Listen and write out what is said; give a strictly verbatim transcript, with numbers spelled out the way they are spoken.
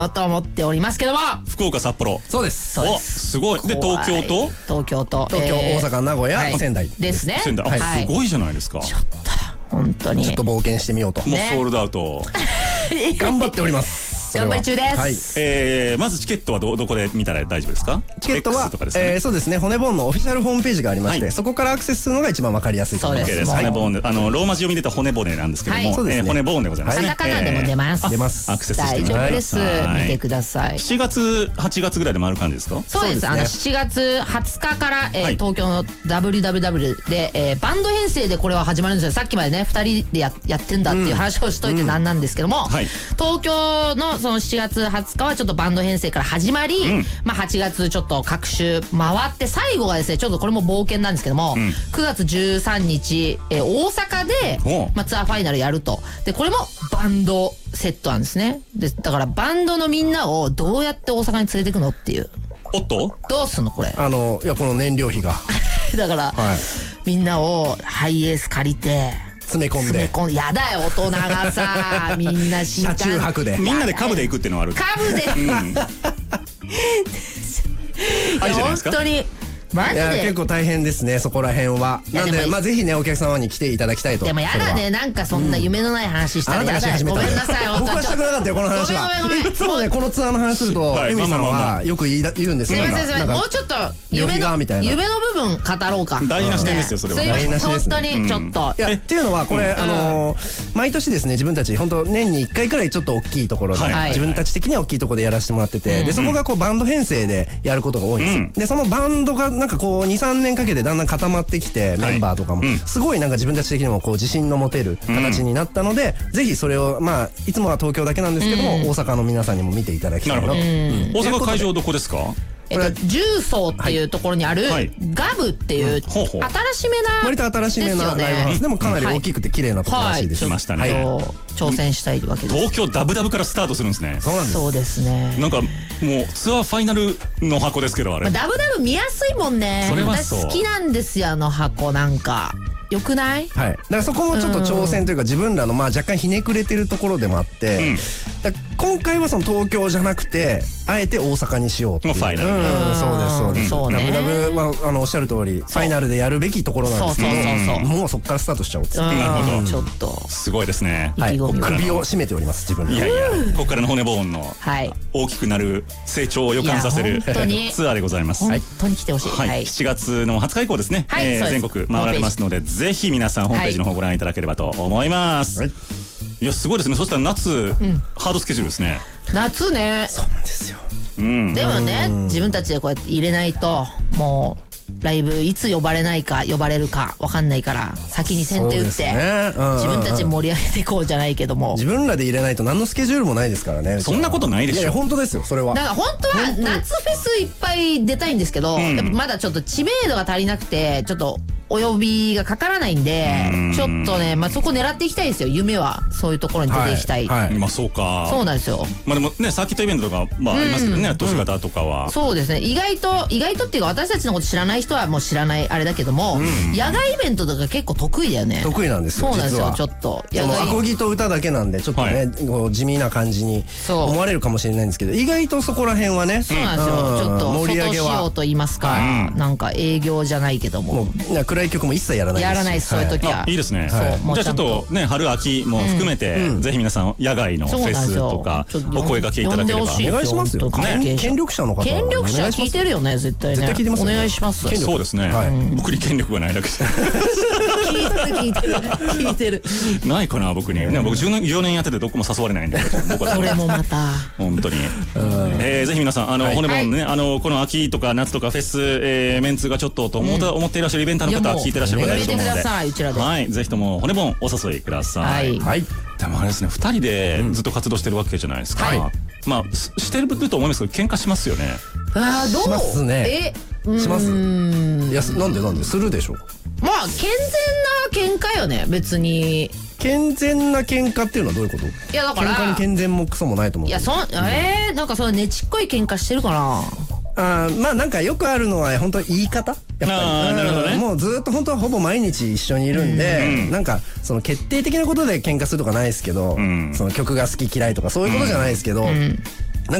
と思っておりますけども、 福岡、札幌。 そうです。 お、すごい。で、東京と東京と東京、大阪、名古屋、仙台ですね。 仙台。あ、すごいじゃないですか。 ちょっと本当にちょっと冒険してみようと。 もうソールドアウト。 頑張っております。 頑張り中です。 はい。 えー、まずチケットはどどこで見たら大丈夫ですか？ チケットは、えー、そうですね、骨ボーンのオフィシャルホームページがありまして、そこからアクセスするのが一番わかりやすいと思います。 そうです。骨ボーンで、あのローマ字読み出た骨骨なんですけども、骨ボーンでございますね。 カタカナでも出ます。 出ます。 アクセスして大丈夫です。見てください。 しちがつ、はちがつぐらいで回る感じですか？ そうです。あのしちがつはつかから東京の ダブリューダブリューダブリュー でバンド編成でこれは始まるんですよ。さっきまでねふたりでやってんだっていう話をしといてなんなんですけども、東京のそのしちがつはつかはちょっとバンド編成から始まり、まあはちがつちょっと各週回って、最後がですねちょっとこれも冒険なんですけども、くがつじゅうさんにち大阪でまあツアーファイナルやると。でこれもバンドセットなんですね。でだからバンドのみんなをどうやって大阪に連れてくのっていう。 おっとどうすんのこれ。 あのいやこの燃料費がだから、はい、みんなをハイエース借りて詰め込んで、 詰め込んで、やだよ大人がさみんな新幹車中泊でみんなで株で行くっていうのはある。 株で、うん、いや本当にマジでいや結構大変ですねそこら辺は。なんでまあぜひねお客様に来ていただきたいと。 でもやだね、なんかそんな夢のない話したらやだよ。ごめんなさい。 僕はしたくなかったよこの話は。いつもねこのツアーの話するとエミさんはよく言うんですよ。 すいませんすいません、もうちょっと夢の夢の部分語ろうか。 大事な視点ですよそれは。 大事な視点ですね。 本当にちょっと。 いやっていうのはこれあの毎年ですね自分たち本当年にいっかいくらいちょっと大きいところで自分たち的には大きいところでやらせてもらってて、でそこがこうバンド編成でやることが多いんですよ。でそのバンドがなんかこうにさんねんかけてだんだん固まってきて、メンバーとかもすごいなんか自分たち的にもこう自信の持てる形になったので、ぜひそれをまあいつもは東京だけなんですけども大阪の皆さんにも見ていただきたいなと。 大阪会場どこですか？ えっと、重曹っていうところにあるガブっていう新しめな割と新しめなライブハウスでもかなり大きくて綺麗なところらしいです。 ましたね。 挑戦したいわけです。 東京ダブダブからスタートするんですね。 そうなんです。 そうですね。 なんかもうツアーファイナルの箱ですけどあれ。 ダブダブ見やすいもんね。 それはそう。 私好きなんですよあの箱なんか。よくない？ はい。だからそこもちょっと挑戦というか自分らのまあ若干ひねくれてるところでもあって、今回はその東京じゃなくてあえて大阪にしようっていう。 ファイナル。 そうですそうです。ダブダブはあのおっしゃる通りファイナルでやるべきところなんですけど、もうそこからスタートしちゃおうって。 なるほど。 ちょっとすごいですね。 はい。首を絞めております自分。 いやいや。ここからの骨ボーンの大きくなる成長を予感させるツアーでございます。 本当に来てほしい。 はい。しちがつのはつか以降ですね。全国回られますのでぜひ皆さんホームページの方ご覧いただければと思います。いやすごいですね。そしたら夏ハードスケジュールですね。 夏ね。 そうなんですよ。 でもね自分たちでこうやって入れないともうライブいつ呼ばれないか呼ばれるか分かんないから先に先手打って自分たち盛り上げていこうじゃないけども、 自分らで入れないと何のスケジュールもないですからね。 そんなことないでしょ。 いや本当ですよそれは。 だから本当は夏フェスいっぱい出たいんですけど、やっぱまだちょっと知名度が足りなくてちょっとお呼びがかからないんで、ちょっとね、まあそこ狙っていきたいですよ。夢はそういうところに出ていきたい。 まあそうか。 そうなんですよ。 まあでもねサーキットイベントとかまあありますけどね、都市型とかは。 そうですね。意外と意外とっていうか私たちのこと知らない人はもう知らないあれだけども、野外イベントとか結構得意だよね。 得意なんですよ。 そうなんですよ。ちょっとそのアコギと歌だけなんでちょっとねこう地味な感じに思われるかもしれないんですけど、意外とそこら辺はね。 そうなんですよ。ちょっと盛り上げは外仕様と言いますか、なんか営業じゃないけども。 暗い曲も一切やらない。 やらないですそういう時は。 いいですね。じゃあちょっとね春秋も含めてぜひ皆さん野外のフェスとかお声掛けいただければお願いしますよ。権力者の方権力者聞いてるよね絶対ね。 絶対聞いてます。 お願いします。 そうですね。僕に権力がないだけで。 聞いてる聞いてる聞いてる。 ないかな僕に。ね僕じゅうよねんやっててどこも誘われないんで。 それもまた本当に。ぜひ皆さんあの骨もねあのこの秋とか夏とかフェスメンツがちょっとと思っていらっしゃるイベントの方は聞いてらっしゃる方いると思うので。はい、ぜひとも骨ボンお誘いください。はい。でもあれですね、二人でずっと活動してるわけじゃないですか。まあしてると思いますけど喧嘩しますよね。 ああどう？ しますね。え、します。いやなんでなんでするでしょ。 まあ健全な喧嘩よね別に。 健全な喧嘩っていうのはどういうこと？いやだから喧嘩に健全もクソもないと思う。 いやそえなんかそのねちっこい喧嘩してるかな。 あまあなんかよくあるのは本当言い方やっぱりもうずっと本当はほぼ毎日一緒にいるんで、なんかその決定的なことで喧嘩するとかないですけど、その曲が好き嫌いとかそういうことじゃないですけど、